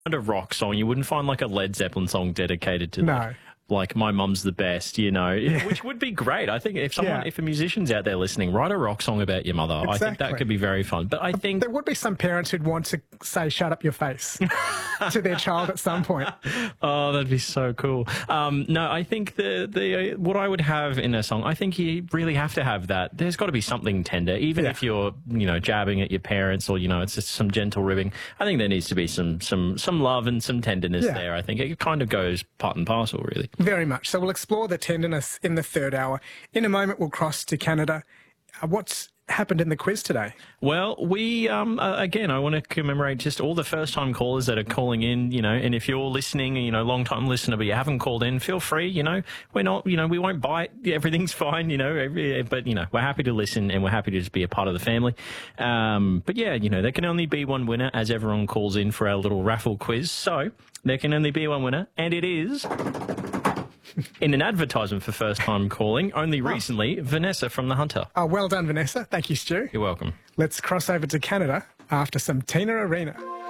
find a rock song. You wouldn't find like a Led Zeppelin song dedicated to No. like My Mum's the Best, which would be great. I think if a musician's out there listening, write a rock song about your mother. I think that could be very fun. But I think there would be some parents who'd want to say "shut up your face" to their child at some point. Oh, that'd be so cool. No, I think the what I would have in a song, I think you really have to have that. There's got to be something tender, even if you're jabbing at your parents or it's just some gentle ribbing. I think there needs to be some love and some tenderness there. I think it kind of goes part and parcel, really. Very much. So we'll explore the tenderness in the third hour. In a moment, we'll cross to Canada. What's happened in the quiz today? Well, we, again, I want to commemorate just all the first-time callers that are calling in, and if you're listening, long-time listener, but you haven't called in, feel free, we're not, we won't bite, everything's fine, but, we're happy to listen and we're happy to just be a part of the family. But yeah, there can only be one winner as everyone calls in for our little raffle quiz. So there can only be one winner, and it is... in an advertisement for first-time calling, only recently, Vanessa from The Hunter. Oh, well done, Vanessa. Thank you, Stu. You're welcome. Let's cross over to Canada after some Tina Arena.